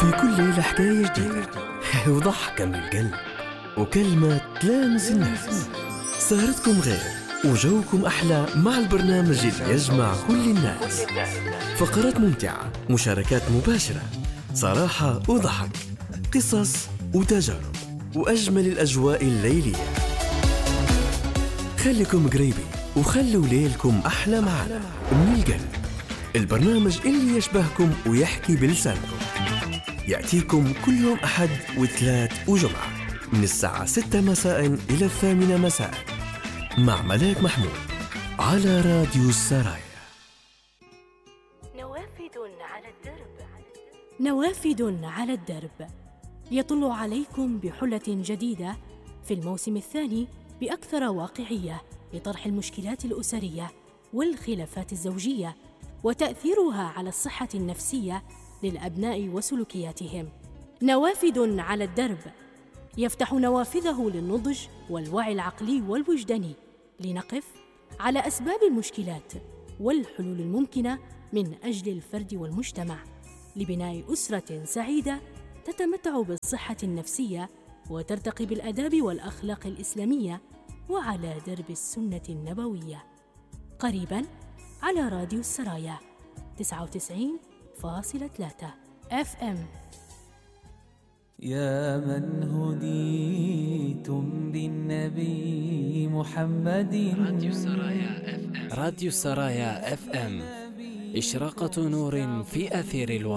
في كل ليلة حكاية جديدة وضحكة من القلب وكلمة تلامس النفس. سهرتكم غير وجوكم أحلى مع البرنامج اللي يجمع كل الناس. فقرات ممتعة، مشاركات مباشرة، صراحة وضحك، قصص وتجارب، وأجمل الأجواء الليلية. خليكم قريبين وخلوا ليلكم أحلى معنا من القلب. البرنامج اللي يشبهكم ويحكي بلسانكم يأتيكم كل يوم أحد وثلاث وجمعة من الساعة 6 مساء إلى 8 مساء مع ملاك محمود على راديو السرايا. نوافذ على الدرب، نوافذ على الدرب يطل عليكم بحلة جديدة في الموسم الثاني بأكثر واقعية لطرح المشكلات الأسرية والخلافات الزوجية وتأثيرها على الصحة النفسية للأبناء وسلوكياتهم. نوافذ على الدرب يفتح نوافذه للنضج والوعي العقلي والوجداني لنقف على أسباب المشكلات والحلول الممكنة من أجل الفرد والمجتمع لبناء أسرة سعيدة تتمتع بالصحة النفسية وترتقي بالآداب والأخلاق الإسلامية وعلى درب السنة النبوية. قريباً على راديو السرايا 99.3 FM. يا من هديتم بالنبي محمد. راديو السرايا FM إشراقة نور في أثير الوطن.